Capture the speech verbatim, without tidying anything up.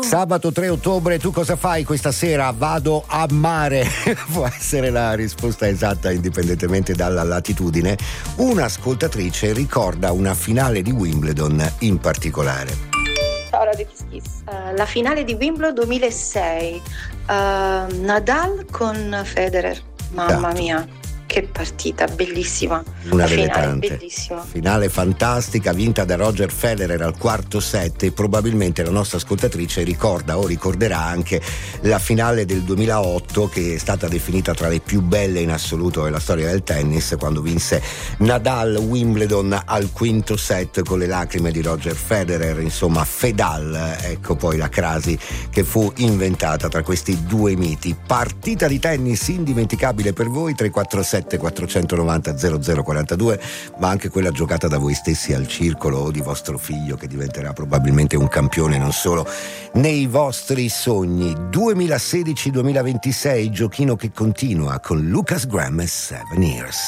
Sabato tre ottobre, tu cosa fai questa sera? Vado a mare. Può essere la risposta esatta indipendentemente dalla latitudine. Un'ascoltatrice ricorda una finale di Wimbledon in particolare. Ciao Radio Kiss Kiss. Uh, la finale di Wimbledon duemilasei, uh, Nadal con Federer. Mamma Esatto. mia, che partita bellissima. Una la delle finale tante. bellissima. Finale fantastica, vinta da Roger Federer al quarto set, e probabilmente la nostra ascoltatrice ricorda o ricorderà anche la finale del duemilaotto, che è stata definita tra le più belle in assoluto della storia del tennis, quando vinse Nadal Wimbledon al quinto set con le lacrime di Roger Federer. Insomma, Fedal, ecco poi la crasi che fu inventata tra questi due miti. Partita di tennis indimenticabile per voi, tre quattro sette quattrocentonovanta zero zero quarantadue, ma anche quella giocata da voi stessi al circolo o di vostro figlio, che diventerà probabilmente un campione non solo nei vostri sogni. duemilasedici duemilaventisei, giochino che continua con Lucas Graham e Seven Years.